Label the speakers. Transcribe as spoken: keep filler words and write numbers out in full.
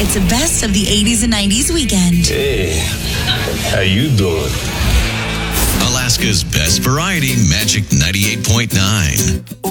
Speaker 1: It's a best of the eighties and nineties weekend.
Speaker 2: Hey, how you doing?
Speaker 3: Alaska's best variety, Magic ninety-eight point nine.